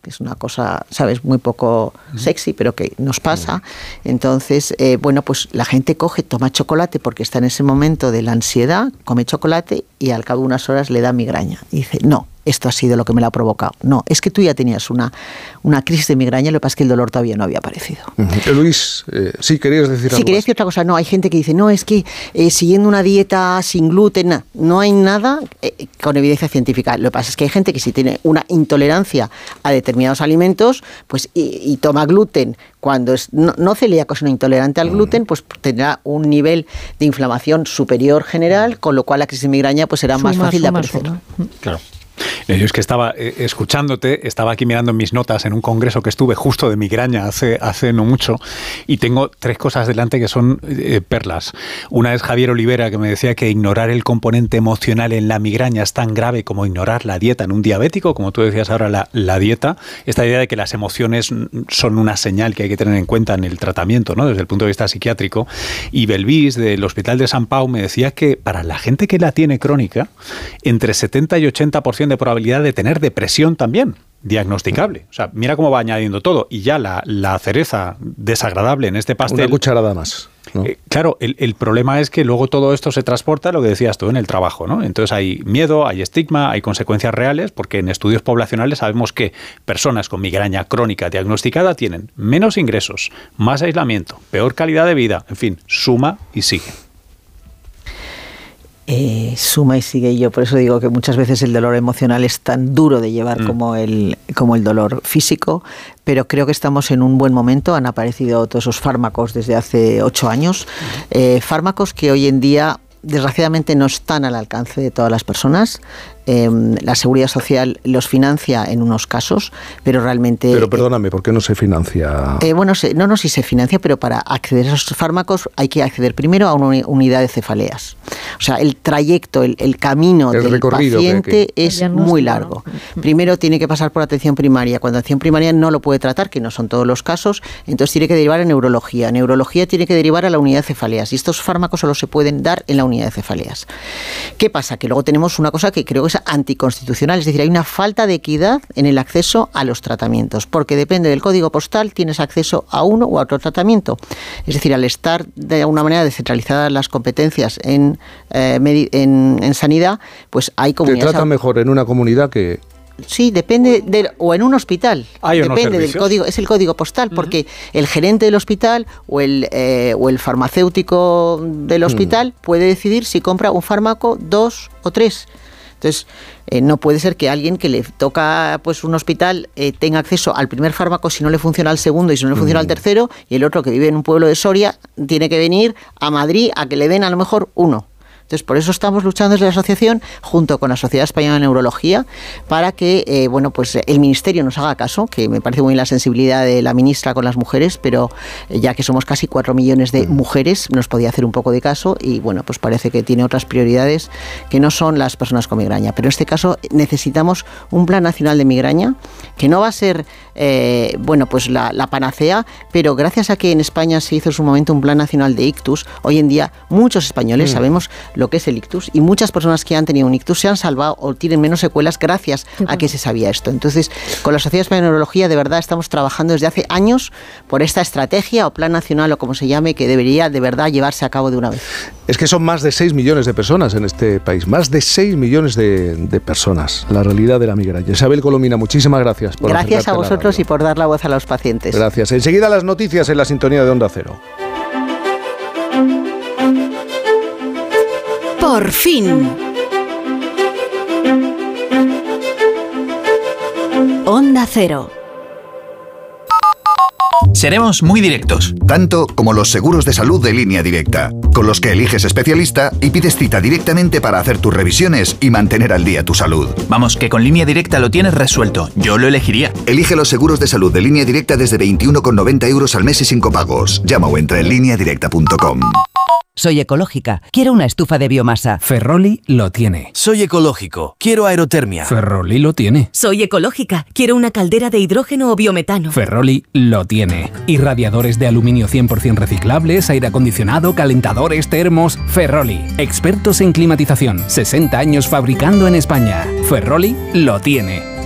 que es una cosa, ¿sabes?, muy poco sexy, pero que nos pasa. Entonces, bueno, pues la gente toma chocolate porque está en ese momento de la ansiedad, come chocolate y al cabo de unas horas le da migraña. Y dice, no, esto ha sido lo que me lo ha provocado. No, es que tú ya tenías una crisis de migraña, lo que pasa es que el dolor todavía no había aparecido. Luis, sí, querías decir algo. Sí, quería decir otra cosa. No, hay gente que dice, no, es que siguiendo una dieta sin gluten, no hay nada con evidencia científica. Lo que pasa es que hay gente que si tiene una intolerancia a determinados alimentos, pues y toma gluten, cuando es no celíaco, sino intolerante al gluten, pues tendrá un nivel de inflamación superior general, con lo cual la crisis de migraña pues será más fácil de aparecer. Claro. Yo es que estaba escuchándote, estaba aquí mirando mis notas en un congreso que estuve justo de migraña hace no mucho, y tengo 3 cosas delante que son perlas. Una es Javier Olivera, que me decía que ignorar el componente emocional en la migraña es tan grave como ignorar la dieta en un diabético, como tú decías ahora, la dieta. Esta idea de que las emociones son una señal que hay que tener en cuenta en el tratamiento, ¿no?, desde el punto de vista psiquiátrico. Y Belvis, del Hospital de Sant Pau, me decía que para la gente que la tiene crónica, entre 70 y 80% de probabilidad de tener depresión también, diagnosticable. O sea, mira cómo va añadiendo todo. Y ya la cereza desagradable en este pastel... Una cucharada más, ¿no? Claro, el problema es que luego todo esto se transporta, lo que decías tú, en el trabajo, ¿no? Entonces hay miedo, hay estigma, hay consecuencias reales, porque en estudios poblacionales sabemos que personas con migraña crónica diagnosticada tienen menos ingresos, más aislamiento, peor calidad de vida, en fin, suma y sigue. Suma y sigue. Yo por eso digo que muchas veces el dolor emocional es tan duro de llevar como el dolor físico, pero creo que estamos en un buen momento. Han aparecido todos esos fármacos desde hace 8 años, fármacos que hoy en día desgraciadamente no están al alcance de todas las personas. La Seguridad Social los financia en unos casos, pero realmente... Pero perdóname, ¿por qué no se financia? Sí se financia, pero para acceder a esos fármacos hay que acceder primero a una unidad de cefaleas. O sea, el trayecto, el camino del paciente es muy largo. Primero tiene que pasar por atención primaria. Cuando atención primaria no lo puede tratar, que no son todos los casos, entonces tiene que derivar a neurología. Neurología tiene que derivar a la unidad de cefaleas. Y estos fármacos solo se pueden dar en la unidad de cefaleas. ¿Qué pasa? Que luego tenemos una cosa que creo que es anticonstitucional, es decir, hay una falta de equidad en el acceso a los tratamientos, porque depende del código postal tienes acceso a uno u a otro tratamiento. Es decir, al estar de alguna manera descentralizadas las competencias en sanidad, pues hay comunidades... Te tratan mejor en una comunidad que... Sí, depende o en un hospital. Depende del código, es el código postal, porque el gerente del hospital o el farmacéutico del hospital puede decidir si compra un fármaco, 2 o 3. Entonces, no puede ser que alguien que le toca pues un hospital tenga acceso al primer fármaco si no le funciona al segundo y si no le funciona al tercero, y el otro que vive en un pueblo de Soria tiene que venir a Madrid a que le den a lo mejor uno. Entonces, por eso estamos luchando desde la asociación, junto con la Sociedad Española de Neurología, para que el Ministerio nos haga caso, que me parece muy bien la sensibilidad de la ministra con las mujeres, pero ya que somos casi 4 millones de mujeres, nos podía hacer un poco de caso y, pues parece que tiene otras prioridades que no son las personas con migraña. Pero en este caso necesitamos un plan nacional de migraña, que no va a ser, la panacea, pero gracias a que en España se hizo en su momento un plan nacional de ictus, hoy en día muchos españoles sabemos lo que es el ictus, y muchas personas que han tenido un ictus se han salvado o tienen menos secuelas gracias a que se sabía esto. Entonces, con la Sociedad Española de Neurología, de verdad estamos trabajando desde hace años por esta estrategia o plan nacional o como se llame, que debería de verdad llevarse a cabo de una vez. Es que son más de 6 millones de personas en este país, más de 6 millones de personas, la realidad de la migraña. Isabel Colomina, muchísimas gracias por Gracias a vosotros y por dar la voz a los pacientes. Gracias. Enseguida las noticias en la sintonía de Onda Cero. Por fin. Onda Cero. Seremos muy directos. Tanto como los seguros de salud de Línea Directa, con los que eliges especialista y pides cita directamente para hacer tus revisiones y mantener al día tu salud. Vamos, que con Línea Directa lo tienes resuelto. Yo lo elegiría. Elige los seguros de salud de Línea Directa desde 21,90 € al mes y sin copagos. Llama o entra en lineadirecta.com. Soy ecológica. Quiero una estufa de biomasa. Ferroli lo tiene. Soy ecológico. Quiero aerotermia. Ferroli lo tiene. Soy ecológica. Quiero una caldera de hidrógeno o biometano. Ferroli lo tiene. Y radiadores de aluminio 100% reciclables, aire acondicionado, calentadores, termos. Ferroli. Expertos en climatización. 60 años fabricando en España. Ferroli lo tiene.